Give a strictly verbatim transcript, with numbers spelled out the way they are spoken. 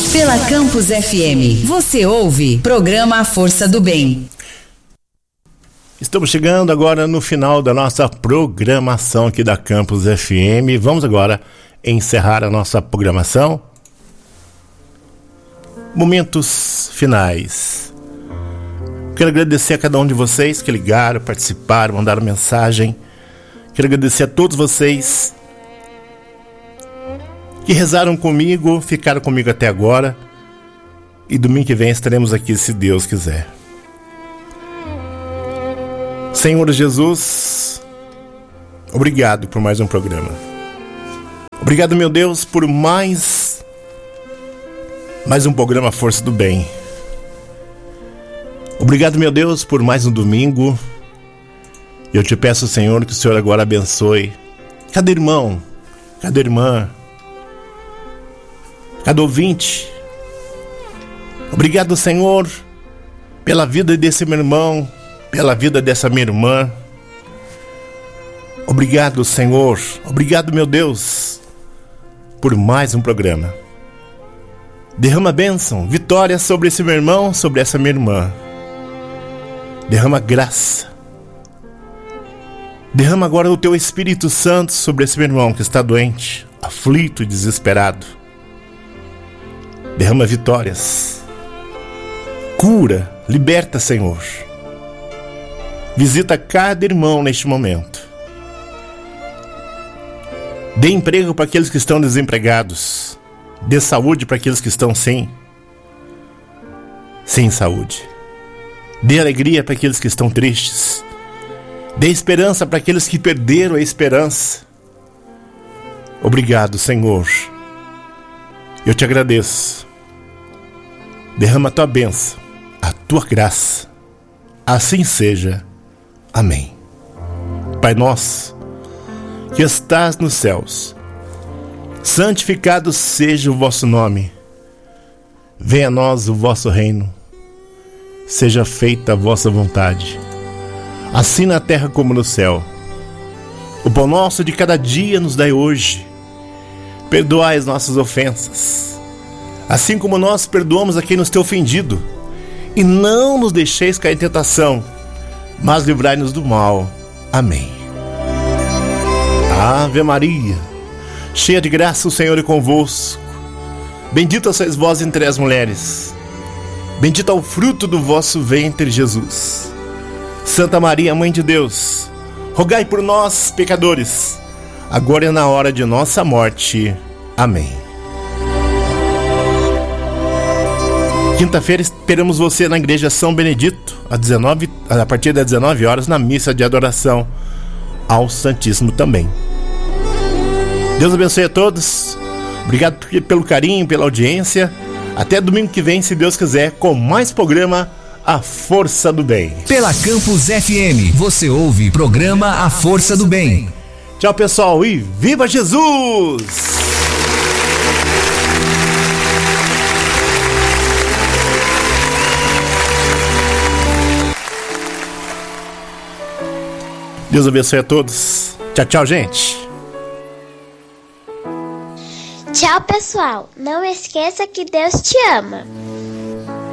Pela Campus F M, você ouve programa A Força do Bem. Estamos chegando agora no final da nossa programação aqui da Campus F M. Vamos agora encerrar a nossa programação. Momentos finais. Quero agradecer a cada um de vocês que ligaram, participaram, mandaram mensagem. Quero agradecer a todos vocês que rezaram comigo, ficaram comigo até agora. E domingo que vem estaremos aqui, se Deus quiser. Senhor Jesus, obrigado por mais um programa. Obrigado, meu Deus, por mais, mais um programa Força do Bem. Obrigado, meu Deus, por mais um domingo. Eu te peço, Senhor, que o Senhor agora abençoe cada irmão, cada irmã, cada ouvinte. Obrigado, Senhor, pela vida desse meu irmão, pela vida dessa minha irmã. Obrigado, Senhor, obrigado, meu Deus, por mais um programa. Derrama bênção, vitória sobre esse meu irmão, sobre essa minha irmã. Derrama graça. Derrama agora o teu Espírito Santo sobre esse meu irmão que está doente, aflito e desesperado. Derrama vitórias. Cura, liberta, Senhor. Visita cada irmão neste momento. Dê emprego para aqueles que estão desempregados. Dê saúde para aqueles que estão sem, sem saúde. Dê alegria para aqueles que estão tristes. Dê esperança para aqueles que perderam a esperança. Obrigado, Senhor. Eu te agradeço. Derrama a tua bênção, a tua graça. Assim seja. Amém. Pai nosso, que estás nos céus, santificado seja o vosso nome. Venha a nós o vosso reino. Seja feita a vossa vontade, assim na terra como no céu. O pão nosso de cada dia nos dai hoje. Perdoai as nossas ofensas, assim como nós perdoamos a quem nos tem ofendido. E não nos deixeis cair em tentação, mas livrai-nos do mal. Amém. Ave Maria, cheia de graça, o Senhor é convosco. Bendita sois vós entre as mulheres. Bendito é o fruto do vosso ventre, Jesus. Santa Maria, Mãe de Deus, rogai por nós, pecadores, agora e na hora de nossa morte. Amém. Quinta-feira esperamos você na Igreja São Benedito, às dezenove, a partir das dezenove horas, na missa de adoração ao Santíssimo também. Deus abençoe a todos. Obrigado pelo carinho, pela audiência. Até domingo que vem, se Deus quiser, com mais programa A Força do Bem. Pela Campus F M, você ouve programa A Força do Bem. Tchau, pessoal, e viva Jesus! Deus abençoe a todos. Tchau, tchau, gente. Tchau, pessoal. Não esqueça que Deus te ama.